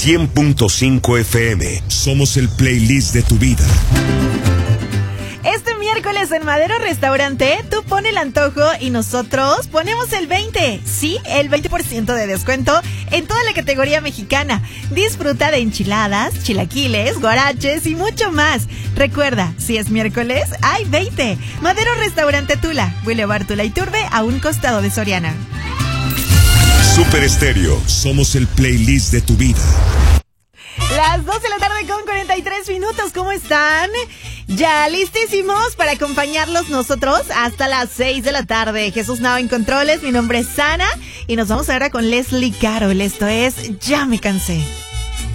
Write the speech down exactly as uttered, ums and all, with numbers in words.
cien punto cinco F M. Somos el playlist de tu vida. Este miércoles en Madero Restaurante, tú pon el antojo y nosotros ponemos el veinte. Sí, el veinte por ciento de descuento en toda la categoría mexicana. Disfruta de enchiladas, chilaquiles, guaraches y mucho más. Recuerda, si es miércoles, hay veinte. Madero Restaurante Tula, Boulevard Tula Iturbe, a un costado de Soriana. Super Estéreo, somos el playlist de tu vida. Las dos de la tarde con cuarenta y tres minutos, ¿cómo están? Ya listísimos para acompañarlos nosotros hasta las seis de la tarde. Jesús Nava en controles, mi nombre es Sana y nos vamos ahora con Leslie Carol. Esto es Ya Me Cansé.